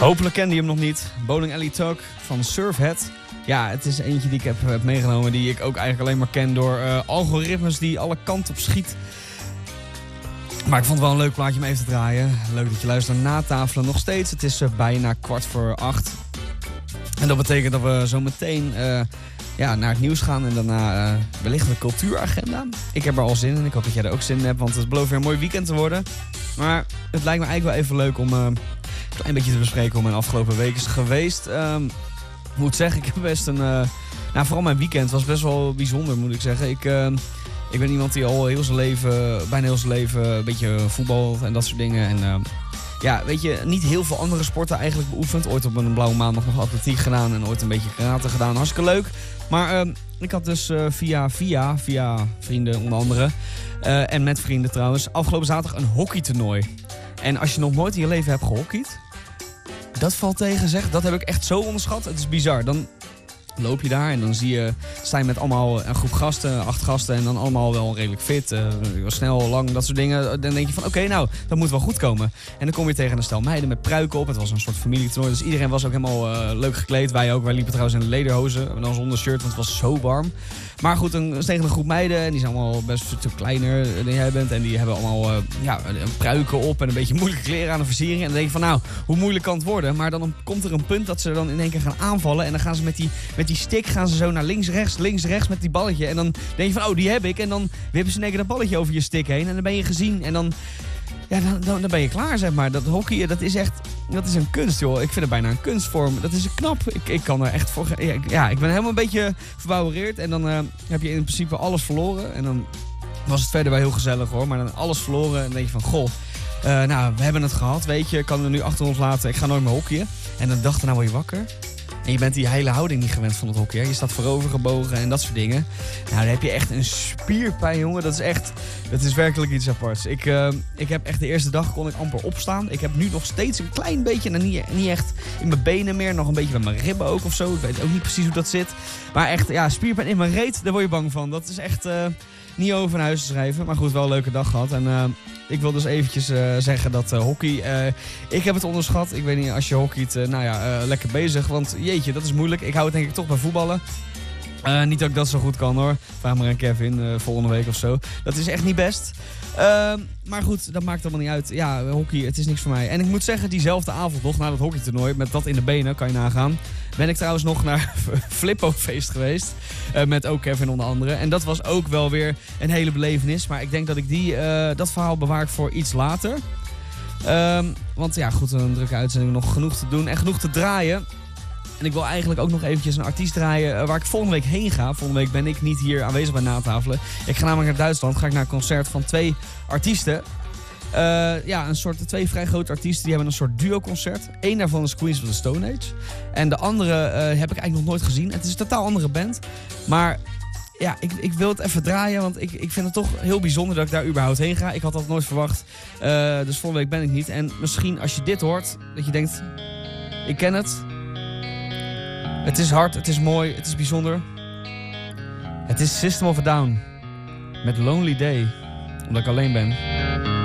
Hopelijk kende je hem nog niet. Bowling Alley Talk van Surfhead. Ja, het is eentje die ik heb meegenomen, die ik ook eigenlijk alleen maar ken door algoritmes die alle kanten op schiet. Maar ik vond het wel een leuk plaatje om even te draaien. Leuk dat je luistert naar Natafelen nog steeds. Het is bijna 7:15. En dat betekent dat we zo meteen naar het nieuws gaan en daarna wellicht de cultuuragenda. Ik heb er al zin in. Ik hoop dat jij er ook zin in hebt, want het belooft weer een mooi weekend te worden. Maar het lijkt me eigenlijk wel even leuk om een klein beetje te bespreken hoe mijn afgelopen week is geweest. Ik moet zeggen, ik heb best een... vooral mijn weekend was best wel bijzonder, moet ik zeggen. Ik ben iemand die al bijna heel zijn leven een beetje voetbalt en dat soort dingen. En weet je, niet heel veel andere sporten eigenlijk beoefend. Ooit op een blauwe maandag nog atletiek gedaan en ooit een beetje karate gedaan. Hartstikke leuk. Maar ik had dus via vrienden onder andere, en met vrienden trouwens, afgelopen zaterdag een hockeytoernooi. En als je nog nooit in je leven hebt gehockeyd, dat valt tegen, zeg. Dat heb ik echt zo onderschat. Het is bizar. Dan loop je daar en dan sta je met allemaal een groep gasten, 8 gasten en dan allemaal wel redelijk fit, snel, lang, dat soort dingen. Dan denk je van oké, nou, dat moet wel goed komen. En dan kom je tegen een stel meiden met pruiken op. Het was een soort familietoernooi, dus iedereen was ook helemaal leuk gekleed. Wij ook. Wij liepen trouwens in lederhozen en dan zonder shirt, want het was zo warm. Maar goed, dan tegen een groep meiden en die zijn allemaal best een stuk kleiner dan jij bent. En die hebben allemaal pruiken op en een beetje moeilijke kleren aan de versiering. En dan denk je van nou, hoe moeilijk kan het worden? Maar dan komt er een punt dat ze dan in één keer gaan aanvallen. En dan gaan ze met die stick gaan ze zo naar links, rechts met die balletje. En dan denk je van, oh, die heb ik. En dan wippen ze in één keer dat balletje over je stick heen. En dan ben je gezien. En dan ben je klaar, zeg maar. Dat hockey, dat is een kunst, joh. Ik vind het bijna een kunstvorm. Dat is knap. Ik kan er echt voor... Ja, ik ben helemaal een beetje verbouwereerd. En dan heb je in principe alles verloren. En dan was het verder wel heel gezellig, hoor. Maar dan alles verloren. En dan denk je van, goh, we hebben het gehad, weet je. Ik kan het nu achter ons laten. Ik ga nooit meer hockeyen. En dan dacht nou word je wakker. En je bent die hele houding niet gewend van het hockey. Hè? Je staat voorover gebogen en dat soort dingen. Nou, dan heb je echt een spierpijn, jongen. Dat is werkelijk iets aparts. Ik heb echt de eerste dag kon ik amper opstaan. Ik heb nu nog steeds een klein beetje, niet echt in mijn benen meer. Nog een beetje bij mijn ribben ook of zo. Ik weet ook niet precies hoe dat zit. Maar echt, spierpijn in mijn reet, daar word je bang van. Dat is echt niet over naar huis te schrijven. Maar goed, wel een leuke dag gehad. En ik wil dus eventjes zeggen dat hockey... ik heb het onderschat. Ik weet niet, als je hockeyt, lekker bezig. Want jeetje, dat is moeilijk. Ik hou het denk ik toch bij voetballen. Niet dat ik dat zo goed kan, hoor. Vraag maar aan Kevin volgende week of zo. Dat is echt niet best. Maar goed, dat maakt allemaal niet uit. Ja, hockey, het is niks voor mij. En ik moet zeggen, diezelfde avond nog, na dat hockeytoernooi, met dat in de benen, kan je nagaan, ben ik trouwens nog naar Flippo-feest geweest. Met ook Kevin onder andere. En dat was ook wel weer een hele belevenis. Maar ik denk dat ik dat verhaal bewaar voor iets later. Want ja, goed, een drukke uitzending, nog genoeg te doen en genoeg te draaien. En ik wil eigenlijk ook nog eventjes een artiest draaien waar ik volgende week heen ga. Volgende week ben ik niet hier aanwezig bij Natafelen. Ik ga namelijk naar Duitsland. Ga ik naar een concert van 2 artiesten. Twee vrij grote artiesten. Die hebben een soort duo-concert. Eén daarvan is Queens of the Stone Age. En de andere heb ik eigenlijk nog nooit gezien. Het is een totaal andere band. Maar ja, ik wil het even draaien. Want ik vind het toch heel bijzonder dat ik daar überhaupt heen ga. Ik had dat nooit verwacht. Dus volgende week ben ik niet. En misschien als je dit hoort, dat je denkt, ik ken het. Het is hard, het is mooi, het is bijzonder. Het is System of a Down met Lonely Day, omdat ik alleen ben.